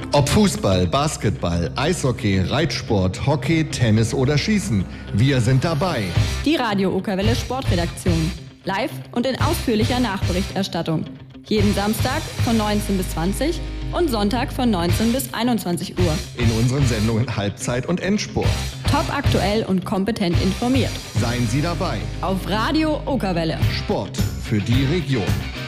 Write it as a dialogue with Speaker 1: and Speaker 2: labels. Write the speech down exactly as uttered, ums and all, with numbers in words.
Speaker 1: Ob Fußball, Basketball, Eishockey, Reitsport, Hockey, Tennis oder Schießen, wir sind dabei.
Speaker 2: Die Radio Okerwelle Sportredaktion. Live und in ausführlicher Nachberichterstattung. Jeden Samstag von neunzehn bis zwanzig und Sonntag von neunzehn bis einundzwanzig Uhr.
Speaker 1: In unseren Sendungen Halbzeit und Endsport.
Speaker 2: Top aktuell und kompetent informiert.
Speaker 1: Seien Sie dabei.
Speaker 2: Auf Radio Okerwelle.
Speaker 1: Sport für die Region.